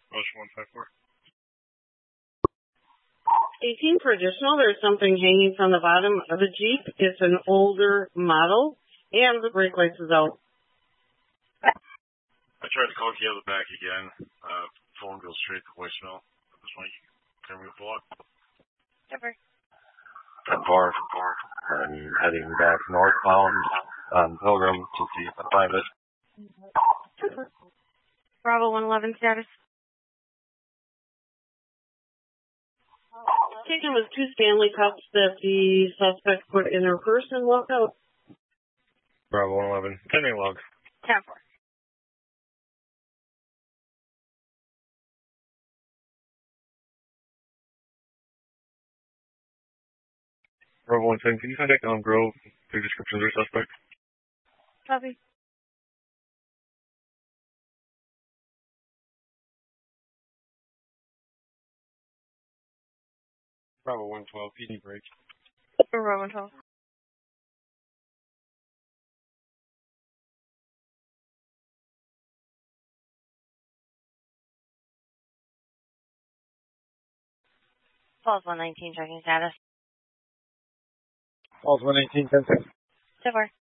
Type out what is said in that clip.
Motion 154. 18 for additional. There's something hanging from the bottom of the Jeep. It's an older model, and the brake lights is out. I tried to call Caleb back again. Phone goes straight to voicemail. At this point, can we block? Never. Bar. I'm heading back northbound on Pilgrim to see if I find it. Bravo 111 status. Taken was 2 Stanley cups that the suspect put in her purse and walked out. Bravo 111. Pending log. 10-4. Bravo 110. Can you contact Elm Grove for descriptions of suspect? Copy. Bravo 112. PD break. Bravo 112. Falls 119 checking status. Falls 118. 10-6. 10-4.